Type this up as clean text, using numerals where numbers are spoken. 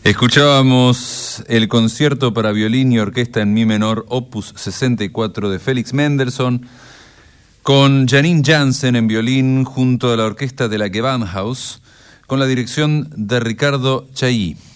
Escuchábamos el concierto para violín y orquesta en mi menor, opus 64 de Félix Mendelssohn, con Janine Jansen en violín junto a la orquesta de la Gewandhaus, con la dirección de Ricardo Chailly.